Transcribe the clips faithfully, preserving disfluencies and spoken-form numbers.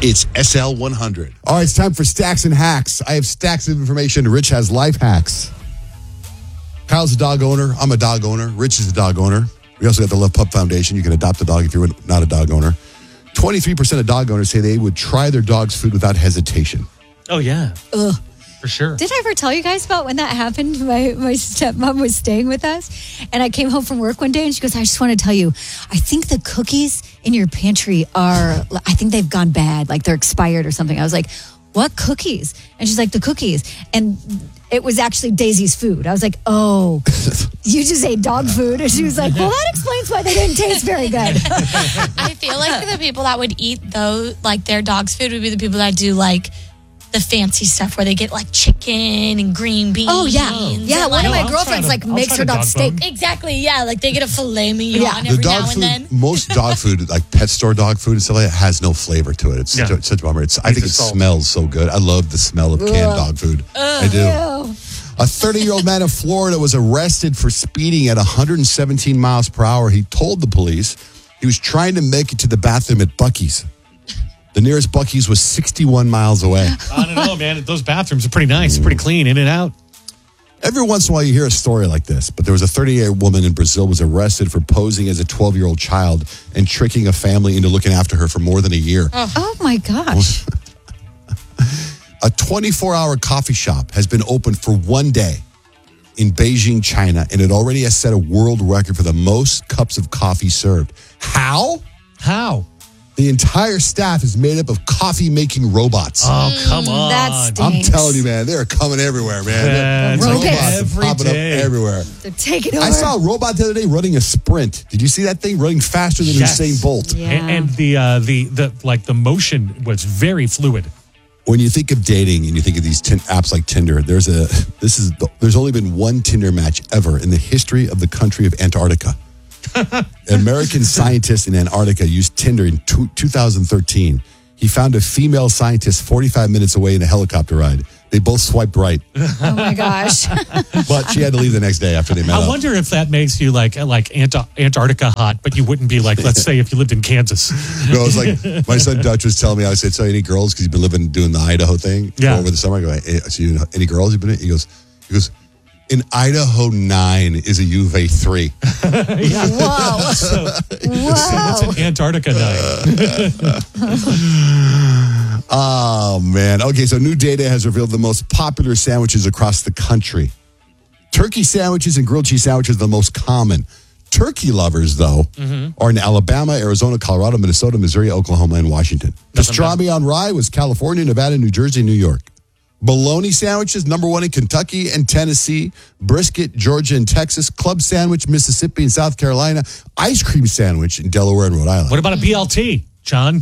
It's S L one hundred. All right, it's time for Stacks and Hacks. I have stacks of information. Rich has life hacks. Kyle's a dog owner. I'm a dog owner. Rich is a dog owner. We also got the Love Pup Foundation. You can adopt a dog if you're not a dog owner. twenty-three percent of dog owners say they would try their dog's food without hesitation. Oh, yeah. Ugh. For sure. Did I ever tell you guys about when that happened? My my stepmom was staying with us, and I came home from work one day, and she goes, I just want to tell you, I think the cookies in your pantry are, I think they've gone bad, like they're expired or something. I was like, what cookies? And she's like, the cookies. And it was actually Daisy's food. I was like, oh, you just ate dog food? And she was like, well, that explains why they didn't taste very good. I feel like the people that would eat, though, like their dog's food would be the people that do, like, the fancy stuff where they get like chicken and green beans. Oh, yeah. Yeah, and, one like, of my I'll girlfriends try like the- I'll makes try her the dog dog steak. bone. Exactly, yeah. Like they get a filet mignon Yeah. every The dog now food, and then. most dog food, like pet store dog food and stuff like that, has no flavor to it. It's such, Yeah. a, such a bummer. It's, I think the it salt. smells so good. I love the smell of canned Ugh. dog food. I do. Ew. A thirty-year-old man in Florida was arrested for speeding at one hundred seventeen miles per hour. He told the police he was trying to make it to the bathroom at Buc-ee's. The nearest Buc-ee's was sixty-one miles away. I don't know, man. Those bathrooms are pretty nice, pretty clean, in and out. Every once in a while you hear a story like this, but there was a thirty-year-old woman in Brazil was arrested for posing as a twelve-year-old child and tricking a family into looking after her for more than a year. Oh, my gosh. A twenty-four hour coffee shop has been open for one day in Beijing, China, and it already has set a world record for the most cups of coffee served. How? How? The entire staff is made up of coffee-making robots. Oh, come on. that I'm stinks. telling you, man, they're coming everywhere, man. Yeah, The it's like robots are every popping day. up everywhere. They're taking over. I saw a robot the other day running a sprint. Did you see that thing running faster than Yes. Usain Bolt? Yeah. And, and the uh, the the like the motion was very fluid. When you think of dating and you think of these tin- apps like Tinder, there's a this is there's only been one Tinder match ever in the history of the country of Antarctica. An American scientist in Antarctica used Tinder in two, two thousand thirteen. He found a female scientist forty-five minutes away in a helicopter ride. They both swiped right, Oh, my gosh. but she had to leave the next day after they met I up. wonder if that makes you like like Ant- Antarctica hot, but you wouldn't be like, let's say, if you lived in Kansas. No, it was like my son Dutch was telling me. I said, "So any girls?" Because he's been living doing the Idaho thing Yeah. over the summer. I go, hey, "So you know, any girls you've been?" In? He goes, "He goes, in Idaho nine is a U V A three." Whoa. So Whoa. it's an Antarctica night. Oh man. Okay, so new data has revealed the most popular sandwiches across the country. Turkey sandwiches and grilled cheese sandwiches are the most common. Turkey lovers, though, are in Alabama, Arizona, Colorado, Minnesota, Missouri, Oklahoma, and Washington. Pastrami on rye was California, Nevada, New Jersey, New York. Bologna sandwiches, number one in Kentucky and Tennessee. Brisket, Georgia and Texas. Club sandwich, Mississippi and South Carolina. Ice cream sandwich in Delaware and Rhode Island. What about a B L T, John?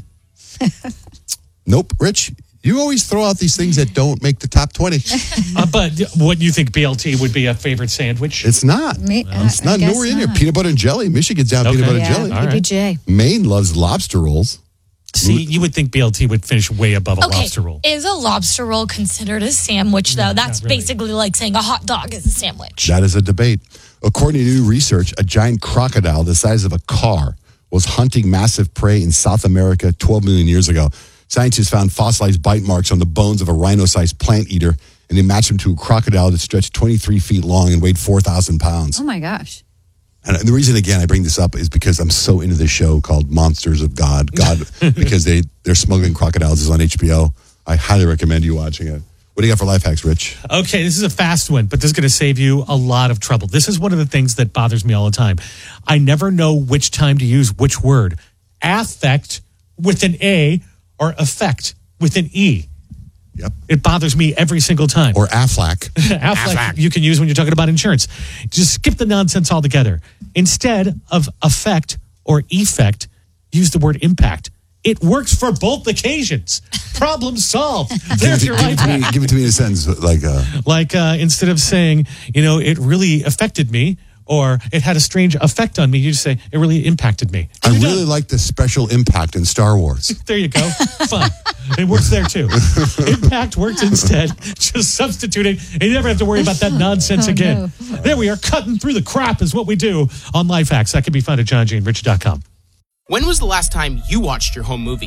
Nope, Rich. You always throw out these things that don't make the top twenty. Uh, but what do you think B L T would be a favorite sandwich? It's not. Me- It's I- I not guess nowhere in here. not. Peanut butter and jelly. Michigan's down Okay. peanut butter Yeah, and jelly. All right. maybe Jay. Maine loves lobster rolls. See, you would think B L T would finish way above a Okay, lobster roll. is a lobster roll considered a sandwich, though? That's not really. basically like saying a hot dog is a sandwich. That is a debate. According to new research, a giant crocodile the size of a car was hunting massive prey in South America twelve million years ago. Scientists found fossilized bite marks on the bones of a rhino-sized plant eater, and they matched them to a crocodile that stretched twenty-three feet long and weighed four thousand pounds. Oh, my gosh. And the reason, again, I bring this up is because I'm so into this show called Monsters of God. God, because they, they're smuggling crocodiles is on H B O. I highly recommend you watching it. What do you got for life hacks, Rich? Okay, this is a fast one, but this is going to save you a lot of trouble. This is one of the things that bothers me all the time. I never know which time to use which word. Affect with an A or effect with an E. Yep. It bothers me every single time. Or Aflac. Affleck you can use when you're talking about insurance. Just skip the nonsense altogether. Instead of affect or effect, use the word impact. It works for both occasions. Problem solved. There's your give, life it to me, hack. give it to me in a sentence. Like, uh, Like uh, instead of saying, you know, it really affected me or it had a strange effect on me, you just say, it really impacted me. I You're really done. like the special impact in Star Wars. There you go. Fine. It works there too. Impact works instead. Just substitute it. And you never have to worry about that nonsense Oh, again. no. There we are. Cutting through the crap is what we do on Life Hacks. That can be found at john jane rich dot com. When was the last time you watched your home movies?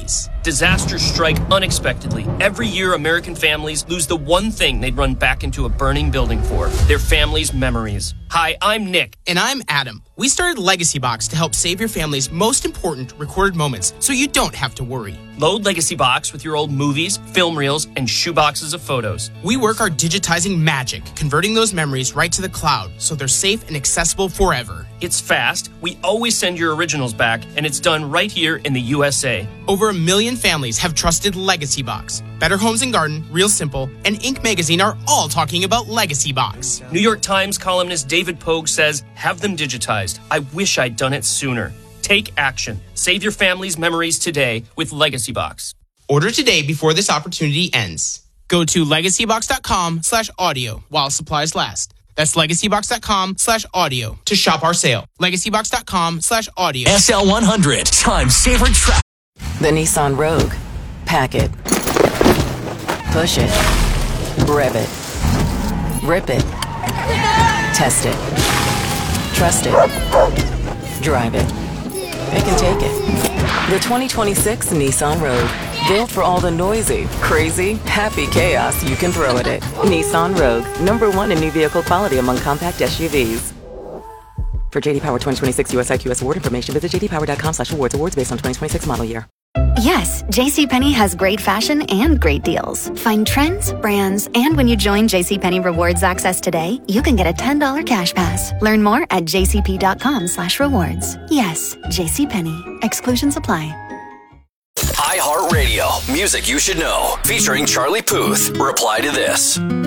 Disasters strike unexpectedly. Every year, American families lose the one thing they'd run back into a burning building for, their family's memories. Hi, I'm Nick. And I'm Adam. We started Legacy Box to help save your family's most important recorded moments so you don't have to worry. Load Legacy Box with your old movies, film reels, and shoeboxes of photos. We work our digitizing magic, converting those memories right to the cloud so they're safe and accessible forever. It's fast, we always send your originals back, and it's done right here in the U S A. Over a million families have trusted Legacy Box. Better Homes and Garden, Real Simple, and Inc magazine are all talking about Legacy Box. New York Times columnist David Pogue says, have them digitized. I wish I'd done it sooner. Take action. Save your family's memories today with Legacy Box. Order today before this opportunity ends. Go to legacybox.com slash audio while supplies last. That's legacybox.com slash audio to shop our sale. Legacybox.com slash audio. S L one hundred, time saver track. The Nissan Rogue. Pack it. Push it. Rev it. Rip it. Test it. Trust it. Drive it. Pick and take it. The twenty twenty-six Nissan Rogue. Built for all the noisy, crazy, happy chaos you can throw at it. Nissan Rogue. Number one in new vehicle quality among compact S U Vs. For J D Power twenty twenty-six U S I Q S award information, visit jdpower.com slash awards. Awards based on twenty twenty-six model year. Yes, JCPenney has great fashion and great deals. Find trends, brands, and when you join JCPenney Rewards Access today, you can get a ten dollars cash pass. Learn more at jcp.com slash rewards. Yes, JCPenney. Exclusions apply. iHeartRadio, music you should know, featuring Charlie Puth. Reply to this.